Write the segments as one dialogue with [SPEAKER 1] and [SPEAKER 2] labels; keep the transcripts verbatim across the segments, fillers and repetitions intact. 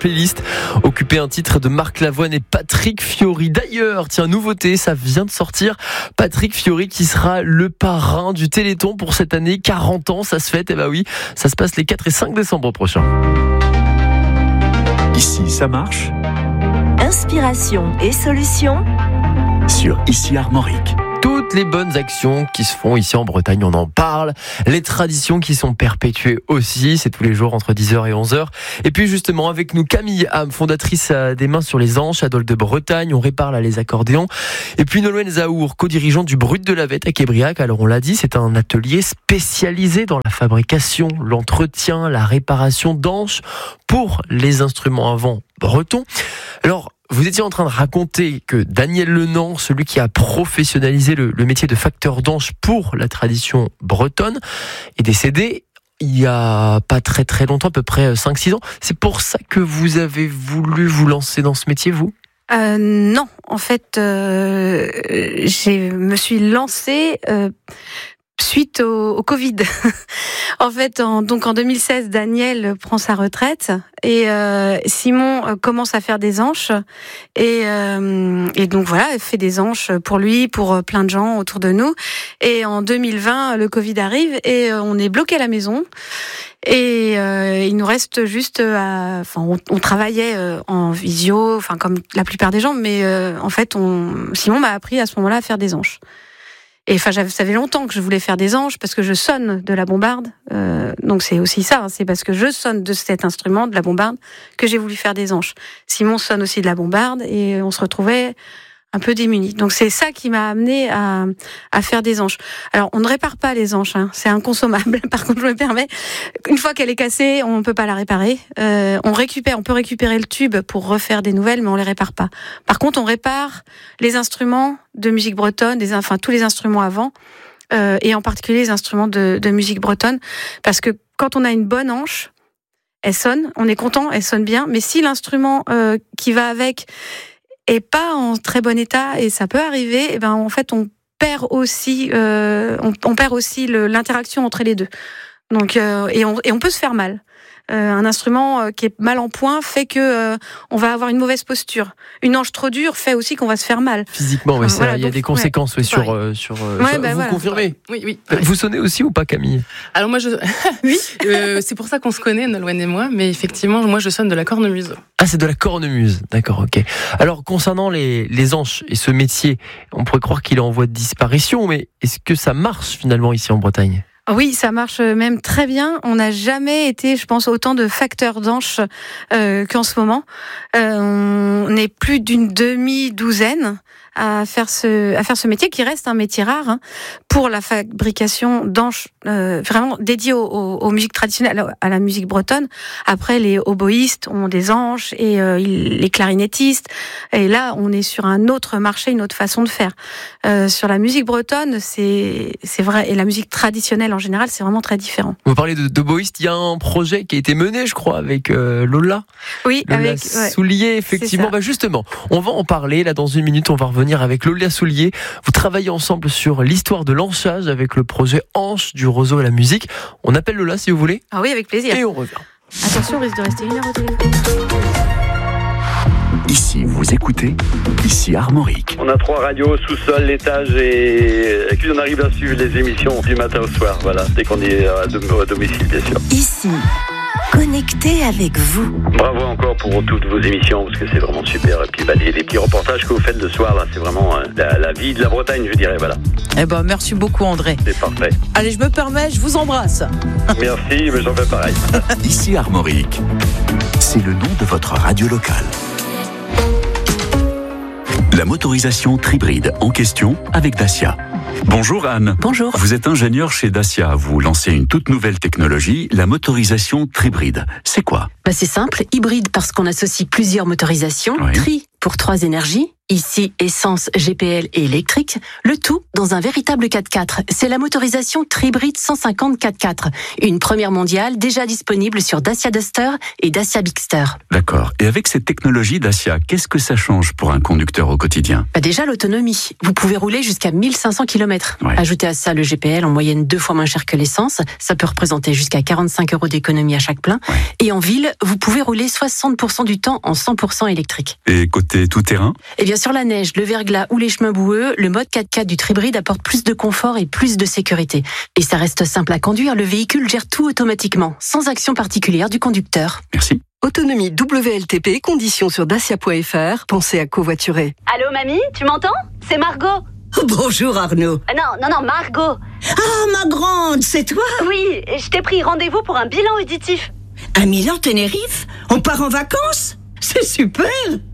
[SPEAKER 1] playlist. Occuper un titre de Marc Lavoine et Patrick Fiori. D'ailleurs, tiens, nouveauté, ça vient de sortir. Patrick Fiori qui sera le parrain du Téléthon pour cette année. quarante ans, ça se fête. Eh bah oui, ça se passe les quatre et cinq décembre prochains.
[SPEAKER 2] Ici, ça marche.
[SPEAKER 3] Inspiration et solutions
[SPEAKER 2] Sur Ici Armorique.
[SPEAKER 1] Toutes les bonnes actions qui se font ici en Bretagne, on en parle. Les traditions qui sont perpétuées aussi, c'est tous les jours entre dix heures et onze heures. Et puis justement, avec nous, Camille Ham, fondatrice des Mains sur les Anches, à Dole de Bretagne, on répare là les accordéons. Et puis Nolwenn Zahour, co-dirigeante du Brut de la Vette à Québriac. Alors on l'a dit, c'est un atelier spécialisé dans la fabrication, l'entretien, la réparation d'anches pour les instruments à vent bretons. Alors, vous étiez en train de raconter que Daniel Lenant, celui qui a professionnalisé le, le métier de facteur d'anches pour la tradition bretonne, est décédé il y a pas très très longtemps, à peu près cinq six ans. C'est pour ça que vous avez voulu vous lancer dans ce métier, vous ?
[SPEAKER 4] Euh, non, en fait, euh, je me suis lancée euh, suite au, au Covid. En fait, en, donc en deux mille seize, Daniel prend sa retraite et euh, Simon euh, commence à faire des anches et, euh, et donc voilà, fait des anches pour lui, pour plein de gens autour de nous. Et en deux mille vingt, le Covid arrive et euh, on est bloqué à la maison. Et euh, il nous reste juste, à, enfin, on, on travaillait euh, en visio, enfin comme la plupart des gens, mais euh, en fait, on, Simon m'a appris à ce moment-là à faire des anches. Et enfin, ça fait longtemps que je voulais faire des anches parce que je sonne de la bombarde. Euh, donc c'est aussi ça, hein, c'est parce que je sonne de cet instrument, de la bombarde, que j'ai voulu faire des anches. Simon sonne aussi de la bombarde et on se retrouvait un peu démunis. Donc c'est ça qui m'a amené à, à faire des anches. Alors on ne répare pas les anches, hein, c'est inconsommable. Par contre, je me permets, une fois qu'elle est cassée, on ne peut pas la réparer. Euh, on récupère, on peut récupérer le tube pour refaire des nouvelles, mais on les répare pas. Par contre, on répare les instruments de musique bretonne, des, enfin tous les instruments avant, euh, et en particulier les instruments de, de musique bretonne, parce que quand on a une bonne anche, elle sonne, on est content, elle sonne bien. Mais si l'instrument euh, qui va avec est pas en très bon état, et ça peut arriver, et ben en fait on perd aussi, euh, on, on perd aussi le, l'interaction entre les deux. Donc euh, et on et on peut se faire mal. Euh, un instrument qui est mal en point fait que euh, on va avoir une mauvaise posture. Une anche trop dure fait aussi qu'on va se faire mal.
[SPEAKER 1] Physiquement, oui,
[SPEAKER 4] enfin,
[SPEAKER 1] ça,
[SPEAKER 4] voilà,
[SPEAKER 1] il y a
[SPEAKER 4] donc,
[SPEAKER 1] des conséquences
[SPEAKER 4] ouais,
[SPEAKER 1] oui, sur, euh, sur, euh,
[SPEAKER 4] ouais,
[SPEAKER 1] sur
[SPEAKER 4] bah,
[SPEAKER 1] vous
[SPEAKER 4] voilà.
[SPEAKER 1] confirmez.
[SPEAKER 5] Oui, oui.
[SPEAKER 1] Vous sonnez aussi ou pas, Camille ?
[SPEAKER 5] Alors moi, je... oui, euh, c'est pour ça qu'on se connaît, Nolwenn et moi, mais effectivement, moi, je sonne de la cornemuse.
[SPEAKER 1] Ah, c'est de la cornemuse, d'accord, ok. Alors, concernant les, les anches et ce métier, on pourrait croire qu'il est en voie de disparition, mais est-ce que ça marche finalement ici en Bretagne ?
[SPEAKER 4] Oui, ça marche même très bien. On n'a jamais été, je pense, autant de facteurs d'anches euh, qu'en ce moment. Euh, on est plus d'une demi-douzaine à faire ce à faire ce métier qui reste un métier rare, hein, pour la fabrication d'anches euh, vraiment dédiées aux, aux, aux musiques traditionnelles, à la musique bretonne. Après, les oboïstes ont des anches et euh, les clarinettistes. Et là, on est sur un autre marché, une autre façon de faire. Euh, sur la musique bretonne, c'est c'est vrai, et la musique traditionnelle en général, c'est vraiment très différent.
[SPEAKER 1] Vous parlez de d'oboïstes, il y a un projet qui a été mené, je crois, avec euh, Lola.
[SPEAKER 4] Oui,
[SPEAKER 1] Lola
[SPEAKER 4] avec ouais,
[SPEAKER 1] Soulier, effectivement. Bah justement, on va en parler là dans une minute. On va revenir avec Lola Soulier. Vous travaillez ensemble sur l'histoire de l'anchage avec le projet Anche du roseau et la musique. On appelle Lola si vous voulez.
[SPEAKER 4] Ah oui, avec plaisir.
[SPEAKER 1] Et on revient.
[SPEAKER 4] Attention, on risque de rester une heure au téléphone.
[SPEAKER 2] Ici, vous écoutez Ici Armorique.
[SPEAKER 6] On a trois radios, sous-sol, l'étage et puis on arrive à suivre les émissions du matin au soir. Voilà, dès qu'on est à domicile, bien sûr.
[SPEAKER 3] Ici, connecté avec vous.
[SPEAKER 6] Bravo encore pour toutes vos émissions parce que c'est vraiment super. Et puis bah, les, les petits reportages que vous faites le soir là, c'est vraiment euh, la, la vie de la Bretagne, je dirais. Voilà.
[SPEAKER 7] Eh ben, merci beaucoup, André.
[SPEAKER 6] C'est parfait.
[SPEAKER 7] Allez, je me permets, je vous embrasse.
[SPEAKER 6] Merci, mais j'en fais pareil.
[SPEAKER 2] Ici Armorique. C'est le nom de votre radio locale. La motorisation Tribride en question avec Dacia. Bonjour Anne.
[SPEAKER 3] Bonjour.
[SPEAKER 2] Vous êtes ingénieure chez Dacia. Vous lancez une toute nouvelle technologie, la motorisation Tribride. C'est quoi ?
[SPEAKER 8] Bah c'est simple, hybride parce qu'on associe plusieurs motorisations,
[SPEAKER 2] Oui.
[SPEAKER 8] tri pour trois énergies, ici essence, G P L et électrique, le tout dans un véritable quatre-quatre. C'est la motorisation Tribride cent cinquante quatre-quatre, une première mondiale déjà disponible sur Dacia Duster et Dacia Bigster.
[SPEAKER 2] D'accord. Et avec cette technologie Dacia, qu'est-ce que ça change pour un conducteur au quotidien ?
[SPEAKER 8] Bah déjà l'autonomie, vous pouvez rouler jusqu'à mille cinq cents kilomètres.
[SPEAKER 2] Ouais.
[SPEAKER 8] Ajoutez à ça le G P L en moyenne deux fois moins cher que l'essence, ça peut représenter jusqu'à quarante-cinq euros d'économie à chaque plein.
[SPEAKER 2] Ouais.
[SPEAKER 8] Et en ville, vous pouvez rouler soixante pour cent du temps en cent pour cent électrique.
[SPEAKER 2] Et côté tout-terrain ?
[SPEAKER 8] Et bien sur la neige, le verglas ou les chemins boueux, le mode quatre-quatre du Tribride apporte plus de confort et plus de sécurité. Et ça reste simple à conduire, le véhicule gère tout automatiquement, sans action particulière du conducteur.
[SPEAKER 2] Merci.
[SPEAKER 9] Autonomie W L T P, conditions sur dacia point f r. Pensez à covoiturer.
[SPEAKER 10] Allô mamie, tu m'entends ? C'est Margot.
[SPEAKER 11] Bonjour Arnaud.
[SPEAKER 10] Ah non, non, non, Margot.
[SPEAKER 11] Ah, ma grande, c'est toi ?
[SPEAKER 10] Oui, je t'ai pris rendez-vous pour un bilan auditif.
[SPEAKER 11] À Milan, Tenerife ? On part en vacances ? C'est super !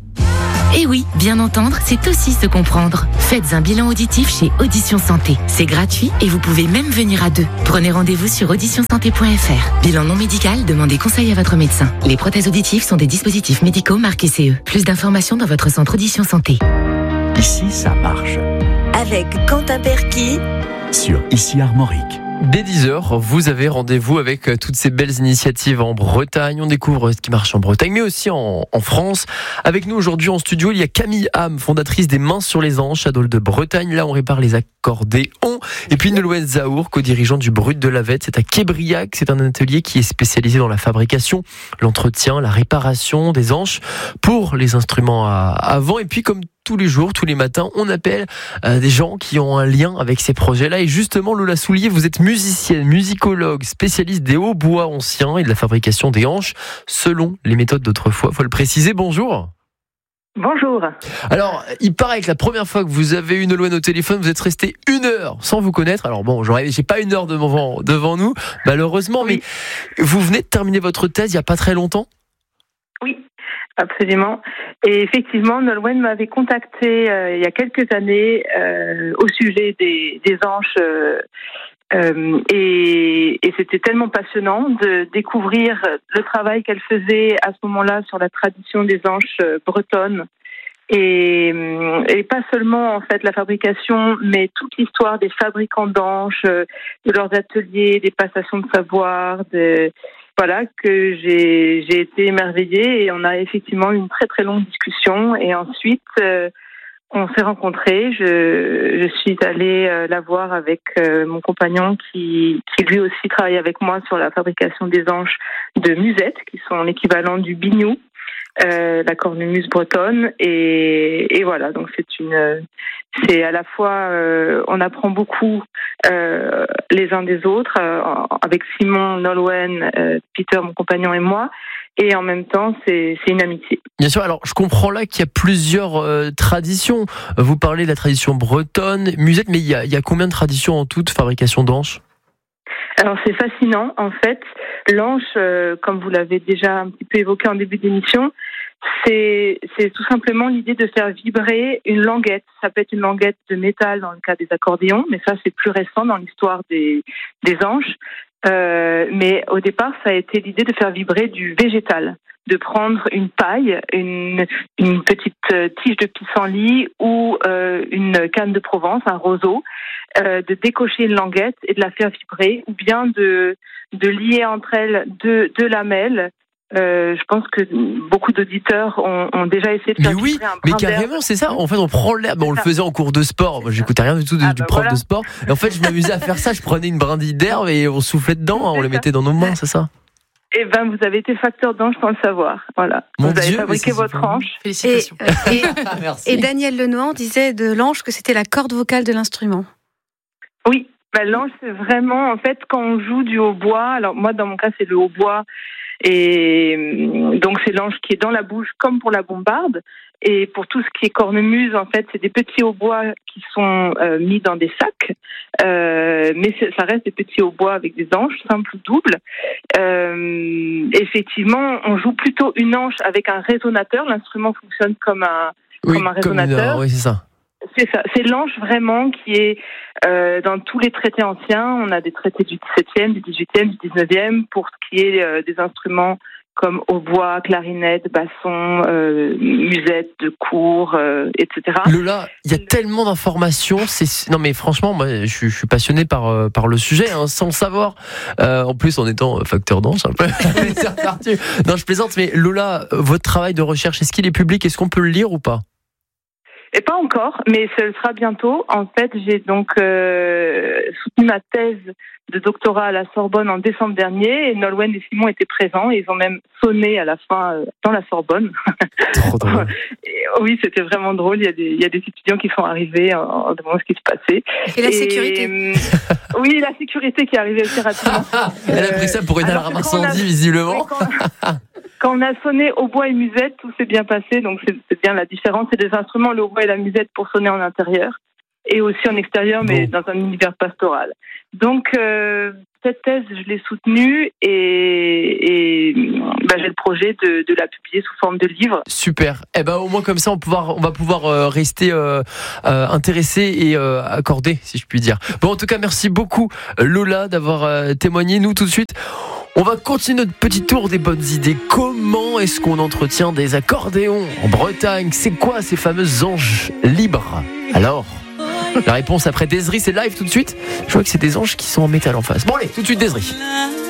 [SPEAKER 12] Eh oui, bien entendre, c'est aussi se comprendre. Faites un bilan auditif chez Audition Santé. C'est gratuit et vous pouvez même venir à deux. Prenez rendez-vous sur audition santé point f r. Bilan non médical, demandez conseil à votre médecin. Les prothèses auditives sont des dispositifs médicaux marqués C E. Plus d'informations dans votre centre Audition Santé.
[SPEAKER 2] Ici, ça marche.
[SPEAKER 3] Avec Quentin Perquis
[SPEAKER 2] Sur Ici Armorique.
[SPEAKER 1] Dès dix heures, vous avez rendez-vous avec toutes ces belles initiatives en Bretagne. On découvre ce qui marche en Bretagne, mais aussi en, en France. Avec nous aujourd'hui en studio, il y a Camille Ham, fondatrice des Mains sur les Anches à Dole de Bretagne. Là, on répare les accordéons. Et puis Nolwenn Zahour, co-dirigeante du Brut de la Vette. C'est à Québriac. C'est un atelier qui est spécialisé dans la fabrication, l'entretien, la réparation des anches pour les instruments à, à vent. Et puis, comme tous les jours, tous les matins, on appelle euh, des gens qui ont un lien avec ces projets-là. Et justement, Lola Soulier, vous êtes musicienne, musicologue, spécialiste des hautbois anciens et de la fabrication des hanches, selon les méthodes d'autrefois. Faut le préciser. Bonjour.
[SPEAKER 13] Bonjour.
[SPEAKER 1] Alors, il paraît que la première fois que vous avez eu Nolwenn au téléphone, vous êtes resté une heure sans vous connaître. Alors bon, j'aurais, j'ai pas une heure devant, devant nous, malheureusement, oui. Mais vous venez de terminer votre thèse il y a pas très longtemps ?
[SPEAKER 13] Oui. Absolument. Et effectivement, Nolwenn m'avait contacté euh, il y a quelques années euh, au sujet des, des anches euh, euh, et, et c'était tellement passionnant de découvrir le travail qu'elle faisait à ce moment-là sur la tradition des anches euh, bretonnes et, et pas seulement en fait la fabrication, mais toute l'histoire des fabricants d'anches, euh, de leurs ateliers, des passations de savoir, de Voilà, que j'ai, j'ai été émerveillée et on a effectivement eu une très très longue discussion et ensuite euh, on s'est rencontrés. Je, je suis allée euh, la voir avec euh, mon compagnon qui, qui lui aussi travaille avec moi sur la fabrication des anches de musette qui sont l'équivalent du biniou, euh, la cornemuse bretonne et, et voilà, donc c'est une... C'est à la fois, euh, on apprend beaucoup euh, les uns des autres, euh, avec Simon, Nolwenn, euh, Peter, mon compagnon et moi, et en même temps, c'est, c'est une amitié.
[SPEAKER 1] Bien sûr, alors je comprends là qu'il y a plusieurs euh, traditions. Vous parlez de la tradition bretonne, musette, mais il y a, il y a combien de traditions en toute fabrication d'anches ?
[SPEAKER 13] Alors c'est fascinant, en fait. L'anche, euh, comme vous l'avez déjà un petit peu évoqué en début d'émission, C'est, c'est tout simplement l'idée de faire vibrer une languette. Ça peut être une languette de métal dans le cas des accordéons, mais ça c'est plus récent dans l'histoire des, des anches. Euh, mais au départ, ça a été l'idée de faire vibrer du végétal, de prendre une paille, une, une petite tige de pissenlit ou euh, une canne de Provence, un roseau, euh, de décocher une languette et de la faire vibrer, ou bien de, de lier entre elles deux, deux lamelles. Euh, je pense que beaucoup d'auditeurs ont, ont déjà essayé de faire
[SPEAKER 1] mais oui,
[SPEAKER 13] vibrer un
[SPEAKER 1] mais
[SPEAKER 13] brin
[SPEAKER 1] carrément,
[SPEAKER 13] d'herbe.
[SPEAKER 1] c'est ça. En fait, on prend l'herbe. On le faisait en cours de sport. Moi, j'écoutais rien du tout de,
[SPEAKER 13] ah
[SPEAKER 1] du
[SPEAKER 13] bah
[SPEAKER 1] prof
[SPEAKER 13] voilà.
[SPEAKER 1] de sport. Et en fait, je m'amusais à faire ça. Je prenais une brindille d'herbe et on soufflait dedans. Hein, on les mettait dans nos mains, c'est ça.
[SPEAKER 13] Eh ben, vous avez été facteur d'ange sans le savoir. Voilà.
[SPEAKER 1] Mon
[SPEAKER 13] vous avez
[SPEAKER 1] Dieu,
[SPEAKER 13] fabriqué votre anche.
[SPEAKER 5] Félicitations.
[SPEAKER 4] Et, et,
[SPEAKER 1] Merci.
[SPEAKER 4] et Daniel Lenoir disait de l'anche que c'était la corde vocale de l'instrument.
[SPEAKER 13] Oui, bah, l'anche, c'est vraiment, en fait, quand on joue du hautbois, alors moi, dans mon cas, c'est le hautbois, et donc c'est l'anche qui est dans la bouche, comme pour la bombarde. Et pour tout ce qui est cornemuse, en fait, c'est des petits hautbois qui sont euh, mis dans des sacs, euh, mais ça reste des petits hautbois avec des anches, simples ou doubles. Euh, effectivement, on joue plutôt une anche avec un résonateur. L'instrument fonctionne comme un,
[SPEAKER 1] oui,
[SPEAKER 13] comme un résonateur.
[SPEAKER 1] Comme une, oui, c'est ça.
[SPEAKER 13] C'est ça, c'est l'anche vraiment qui est euh, dans tous les traités anciens. On a des traités du dix-septième, du dix-huitième, du dix-neuvième pour ce qui est euh, des instruments comme hautbois, clarinette, basson, euh, musette de cour, euh, et cetera.
[SPEAKER 1] Lola, il y a tellement d'informations. C'est... Non mais franchement, moi, je suis, je suis passionné par, euh, par le sujet, hein, sans le savoir. Euh, en plus, en étant facteur d'ange, un peu. C'est reparti. Non, je plaisante, mais Lola, votre travail de recherche, est-ce qu'il est public ? Est-ce qu'on peut le lire ou pas ?
[SPEAKER 13] Et pas encore, mais ce sera bientôt. En fait, j'ai donc euh, soutenu ma thèse de doctorat à la Sorbonne en décembre dernier, et Nolwenn et Simon étaient présents, et ils ont même sonné à la fin euh, dans la Sorbonne.
[SPEAKER 1] Trop drôle.
[SPEAKER 13] Et, oui, c'était vraiment drôle. Il y a des, il y a des étudiants qui sont arrivés en, en demandant ce qui se passait.
[SPEAKER 4] Et la et, sécurité.
[SPEAKER 13] Euh, oui, la sécurité qui est arrivée assez rapidement.
[SPEAKER 1] Elle a pris ça pour une alarme incendie, visiblement.
[SPEAKER 13] Quand, quand on a sonné hautbois et musette, tout s'est bien passé, donc c'est, c'est bien la différence. C'est des instruments, le hautbois et la musette, pour sonner en intérieur et aussi en extérieur, mais bon. Dans un univers pastoral. Donc, euh, cette thèse, je l'ai soutenue et, et bah, j'ai le projet de, de la publier sous forme de livre.
[SPEAKER 1] Super. Eh ben, au moins comme ça, on, pouvoir, on va pouvoir euh, rester euh, euh, intéressé et euh, accordé, si je puis dire. Bon, en tout cas, merci beaucoup, Lola, d'avoir euh, témoigné. Nous, tout de suite, on va continuer notre petit tour des bonnes idées. Comment est-ce qu'on entretient des accordéons en Bretagne? C'est quoi ces fameuses anges libres? Alors, la réponse après Desri, c'est live tout de suite. Je vois que c'est des anges qui sont en métal en face. Bon allez, tout de suite Desri.